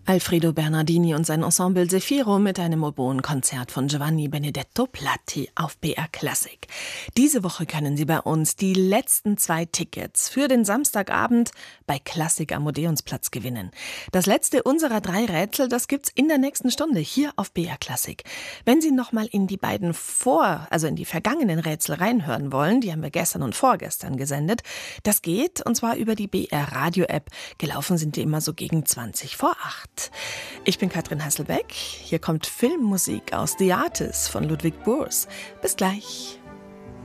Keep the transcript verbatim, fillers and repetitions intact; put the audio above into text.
Alfredo Bernardini und sein Ensemble Zefiro mit einem Oboenkonzert von Giovanni Benedetto Platti auf B R Classic. Diese Woche können Sie bei uns die letzten zwei Tickets für den Samstagabend bei Classic am Odeonsplatz gewinnen. Das letzte unserer drei Rätsel, das gibt's in der nächsten Stunde hier auf B R Classic. Wenn Sie nochmal in die beiden vor, also in die vergangenen Rätsel reinhören wollen, die haben wir gestern und vorgestern gesendet, das geht und zwar über die B R Radio App. Gelaufen sind die immer so gegen zwanzig vor acht. Ich bin Katrin Hasselbeck. Hier kommt Filmmusik aus The Artist von Ludwig Burs. Bis gleich.